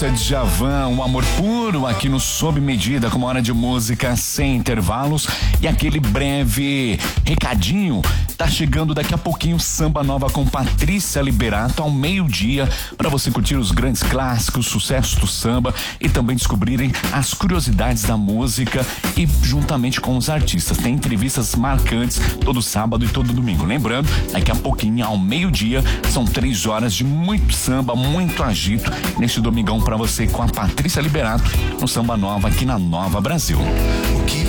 Djavan, um amor puro aqui no Sob Medida, com uma hora de música sem intervalos e aquele breve recadinho. Tá chegando daqui a pouquinho Samba Nova com Patrícia Liberato ao meio-dia, para você curtir os grandes clássicos, sucessos do samba e também descobrirem as curiosidades da música e juntamente com os artistas. Tem entrevistas marcantes todo sábado e todo domingo. Lembrando, daqui a pouquinho ao meio-dia são 3 horas de muito samba, muito agito neste domingão para você com a Patrícia Liberato no Samba Nova aqui na Nova Brasil. O que